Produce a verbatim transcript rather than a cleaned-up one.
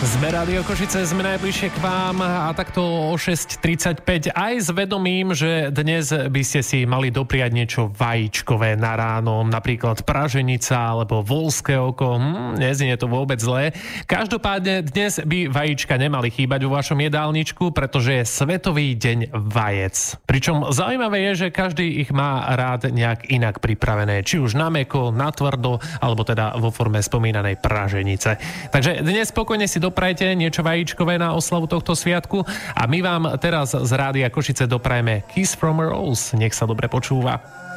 Sme Rádio Košice, sme najbližšie k vám a takto o šesť tridsaťpäť aj s vedomím, že dnes by ste si mali dopriať niečo vajíčkové na ráno, napríklad praženica alebo voľské oko. Hm, neznie to vôbec zlé. Každopádne dnes by vajíčka nemali chýbať vo vašom jedálničku, pretože je Svetový deň vajec. Pričom zaujímavé je, že každý ich má rád nejak inak pripravené, či už na mäkko, na tvrdo, alebo teda vo forme spomínanej praženice. Takže dnes spokojne si doprajte niečo vajíčkové na oslavu tohto sviatku a my vám teraz z Rádia Košice doprajeme Kiss from a Rose. Nech sa dobre počúva.